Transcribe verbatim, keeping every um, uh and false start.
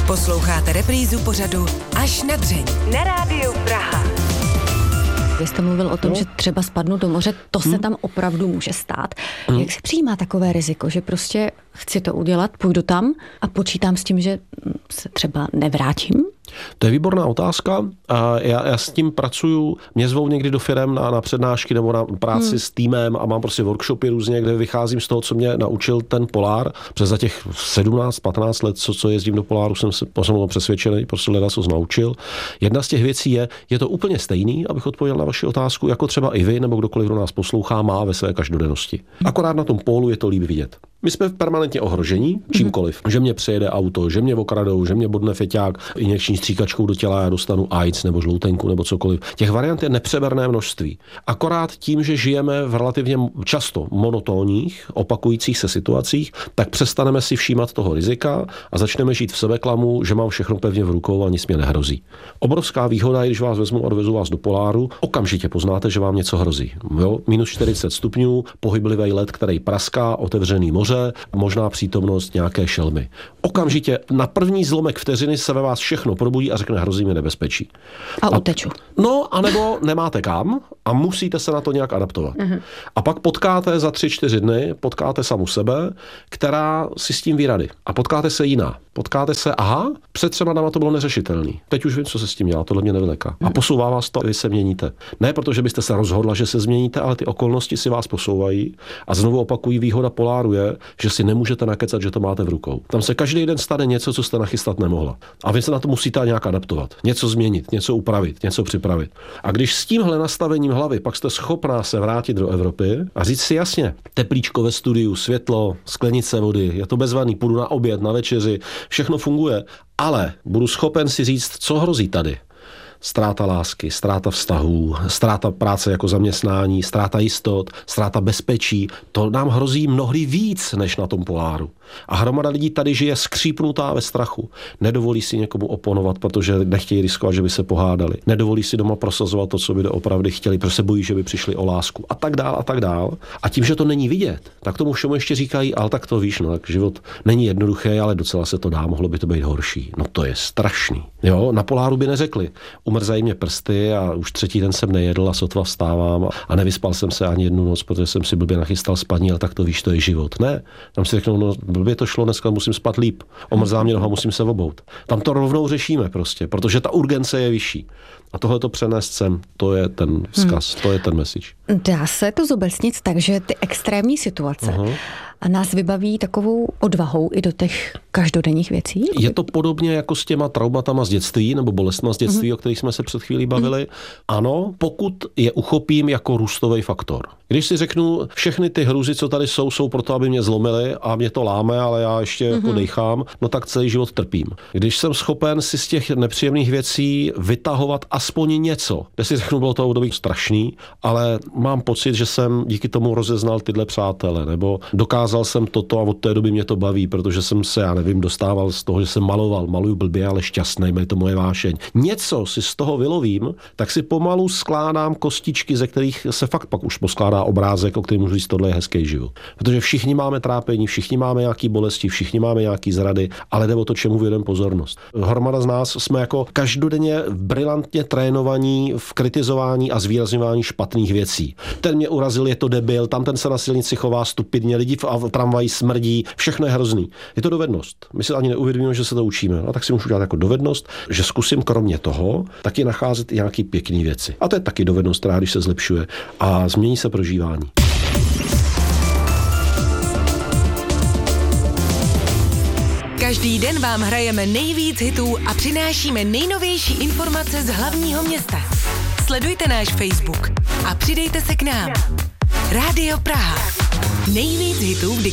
Posloucháte reprízu pořadu Až na dřeň na Rádiu Praha. Vy jste mluvil o tom, no. že třeba spadnu do moře, to hmm. se tam opravdu může stát. Hmm. Jak se přijímá takové riziko, že prostě chci to udělat, půjdu tam a počítám s tím, že se třeba nevrátím? To je výborná otázka. A já, já s tím pracuju, mě zvou někdy do firem na, na přednášky nebo na práci hmm. s týmem a mám prostě workshopy různě, kde vycházím z toho, co mě naučil ten Polár. Přes za těch sedmnáct patnáct let, co, co jezdím do Poláru, jsem se jsem přesvědčený, prostě leda co naučil. Jedna z těch věcí je, je to úplně stejný, abych odpověděl na vaši otázku, jako třeba i vy nebo kdokoliv do nás poslouchá, má ve své každodennosti. Akorát na tom pólu je to líp vidět. My jsme permanentně ohrožení čímkoliv. Že mě přejede auto, že mě okradou, že mě bodne feťák, injekční stříkačkou do těla, já dostanu AIDS nebo žloutenku nebo cokoliv. Těch variant je nepřeberné množství. Akorát tím, že žijeme v relativně často monotónních, opakujících se situacích, tak přestaneme si všímat toho rizika a začneme žít v sebeklamu, že mám všechno pevně v rukou a nic mě nehrozí. Obrovská výhoda je, když vás vezmu a odvezu vás do Poláru, okamžitě poznáte, že vám něco hrozí. Jo? minus čtyřicet stupňů, pohyblivý led, který praská, otevřený moře, možná přítomnost nějaké šelmy. Okamžitě na první zlomek vteřiny se ve vás všechno probudí a řekne, hrozí mi nebezpečí. A, a uteču. No, anebo nemáte kam a musíte se na to nějak adaptovat. Uh-huh. A pak potkáte za tři, čtyři dny, potkáte samu sebe, která si s tím ví rady. A potkáte se jiná. Potkáte se, aha, před třema dama to bylo neřešitelný. Teď už vím, co se s tím dělá, tohle mě nevyleká. A posouvá vás to, vy se měníte. Ne protože byste se rozhodla, že se změníte, ale ty okolnosti si vás posouvají. A znovu opakují, výhoda Poláru je, že si nemůžete nakecat, že to máte v rukou. Tam se každý den stane něco, co jste nachystat nemohla. A vy se na to musíte nějak adaptovat. Něco změnit, něco upravit, něco připravit. A když s tímhle nastavením hlavy pak jste schopná se vrátit do Evropy a říct si jasně, teplíčko ve studiu, světlo, sklenice vody, je to bezvadný, půjdu na oběd, na večeři, všechno funguje, ale budu schopen si říct, co hrozí tady. Ztráta lásky, ztráta vztahů, ztráta práce jako zaměstnání, ztráta jistot, ztráta bezpečí. To nám hrozí mnohdy víc než na tom Poláru. A hromada lidí tady žije skřípnutá ve strachu. Nedovolí si někomu oponovat, protože nechtějí riskovat, že by se pohádali. Nedovolí si doma prosazovat to, co by doopravdy chtěli, protože se bojí, že by přišli o lásku. A tak dál, a tak dál. A tím, že to není vidět, tak tomu všemu ještě říkají, ale tak to víš, no, tak život není jednoduchý, ale docela se to dá, mohlo by to být horší. No to je strašný. Jo, na Poláru by neřekli. Umrzají mě prsty a už třetí den jsem nejedl a sotva vstávám a nevyspal jsem se ani jednu noc, protože jsem si blbě nachystal spaní, ale tak to víš, to je život. Ne, tam si řeknou, no blbě to šlo, dneska musím spát líp. Omrzá mě noha, musím se obout. Tam to rovnou řešíme prostě, protože ta urgence je vyšší. A tohle to přenést sem, to je ten vzkaz, hmm. to je ten message. Dá se to zobecnit tak, že ty extrémní situace uh-huh. a nás vybaví takovou odvahou i do těch každodenních věcí? Je to podobně jako s těma traumatama z dětství nebo bolestma z dětství, mm-hmm. o kterých jsme se před chvílí bavili. Mm-hmm. Ano, pokud je uchopím jako růstový faktor. Když si řeknu, všechny ty hrůzy, co tady jsou, jsou proto, aby mě zlomily a mě to láme, ale já ještě mm-hmm. jako dejchám, no tak celý život trpím. Když jsem schopen si z těch nepříjemných věcí vytahovat aspoň něco, kde si řeknu, bylo to období strašný, ale mám pocit, že jsem díky tomu rozeznal tyhle přátele, nebo dokázal jsem toto a od té doby mě to baví, protože jsem se, já nevím, dostával z toho, že jsem maloval, maluju blbě, ale šťastný, je to moje vášeň. Něco si z toho vylovím, tak si pomalu skládám kostičky, ze kterých se fakt pak už poskládá obrázek, o kterém můžu říct, tohle je hezký život. Protože všichni máme trápení, všichni máme nějaký bolesti, všichni máme nějaký zrady, ale jde o to, čemu věnujeme pozornost. Hromada z nás jsme jako každodenně brilantně trénovaní v kritizování a zvýrazňování špatných věcí. Ten mě urazil, je to debil, tam ten se na silnici chová stupidně, lidi v tramvaji smrdí, všechno je hrozný. Je to dovednost. My si ani neuvědomíme, že se to učíme. A tak si můžu dát jako dovednost, že zkusím kromě toho taky nacházet i nějaký pěkný věci. A to je taky dovednost, která když se zlepšuje a změní se prožívání. Každý den vám hrajeme nejvíc hitů a přinášíme nejnovější informace z hlavního města. Sledujte náš Facebook a přidejte se k nám. Rádio Praha. Nejvíc hitů v